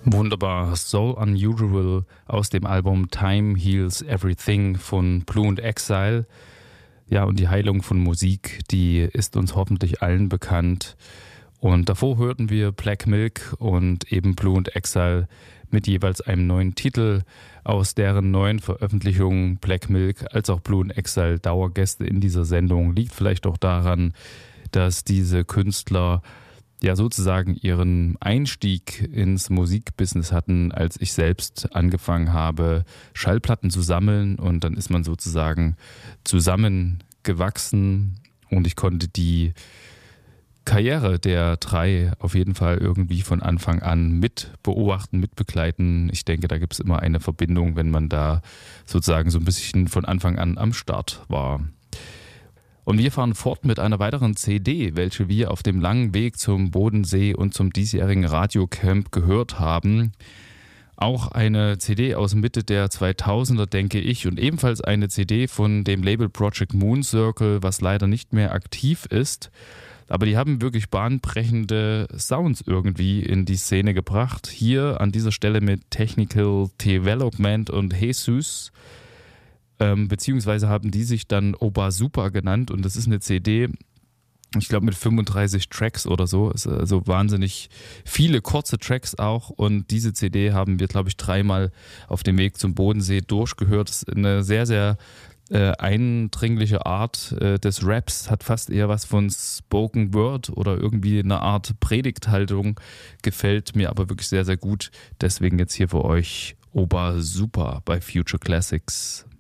Wunderbar, So Unusual aus dem Album Time Heals Everything von Blue and Exile. Ja, und die Heilung von Musik, die ist uns hoffentlich allen bekannt. Und davor hörten wir Black Milk und eben Blue and Exile mit jeweils einem neuen Titel aus deren neuen Veröffentlichungen. Black Milk als auch Blue and Exile Dauergäste in dieser Sendung. Liegt vielleicht auch daran, dass diese Künstler ja sozusagen ihren Einstieg ins Musikbusiness hatten, als ich selbst angefangen habe, Schallplatten zu sammeln, und dann ist man sozusagen zusammengewachsen und ich konnte die Karriere der drei auf jeden Fall irgendwie von Anfang an mit beobachten, mit begleiten. Ich denke, da gibt es immer eine Verbindung, wenn man da sozusagen so ein bisschen von Anfang an am Start war. Und wir fahren fort mit einer weiteren CD, welche wir auf dem langen Weg zum Bodensee und zum diesjährigen Radiocamp gehört haben. Auch eine CD aus Mitte der 2000er, denke ich, und ebenfalls eine CD von dem Label Project Moon Circle, was leider nicht mehr aktiv ist. Aber die haben wirklich bahnbrechende Sounds irgendwie in die Szene gebracht. Hier an dieser Stelle mit Technical Development und Jesus. Beziehungsweise haben die sich dann Oba Super genannt, und das ist eine CD, ich glaube mit 35 Tracks oder so, also wahnsinnig viele kurze Tracks auch, und diese CD haben wir, glaube ich, 3-mal auf dem Weg zum Bodensee durchgehört. Das ist eine sehr, sehr eindringliche Art des Raps, hat fast eher was von Spoken Word oder irgendwie eine Art Predigthaltung, gefällt mir aber wirklich sehr, sehr gut. Deswegen jetzt hier für euch Oba Super bei Future Classics.